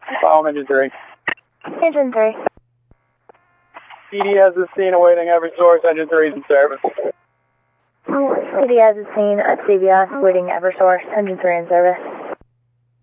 Follow Engine 3. Engine 3. PD has the scene awaiting Eversource. Engine 3 is in service. PD has a scene at CVS waiting Eversource. Engine 3 in service.